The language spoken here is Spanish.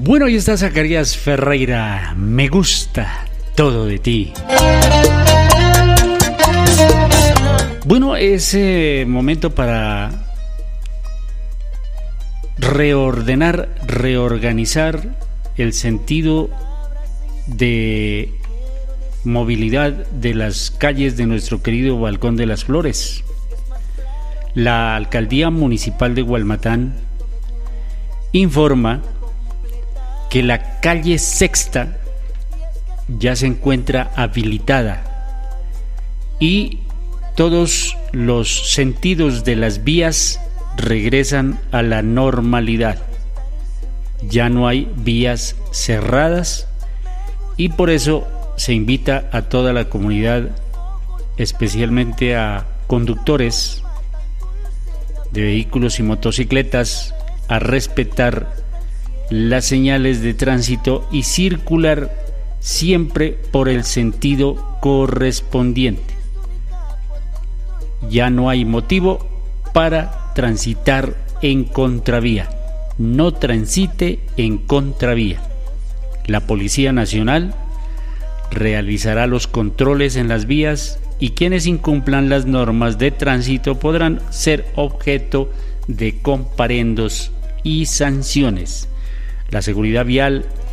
Bueno, ahí está Zacarías Ferreira. Me gusta todo de ti. Bueno, es momento para reorganizar el sentido de movilidad de las calles de nuestro querido Balcón de las Flores. La Alcaldía Municipal de Gualmatán informa que la calle Sexta ya se encuentra habilitada y todos los sentidos de las vías regresan a la normalidad. Ya no hay vías cerradas y por eso se invita a toda la comunidad, especialmente a conductores de vehículos y motocicletas, a respetar las señales de tránsito y circular siempre por el sentido correspondiente. Ya no hay motivo para transitar en contravía. No transite en contravía. La Policía Nacional realizará los controles en las vías y quienes incumplan las normas de tránsito podrán ser objeto de comparendos y sanciones. La seguridad vial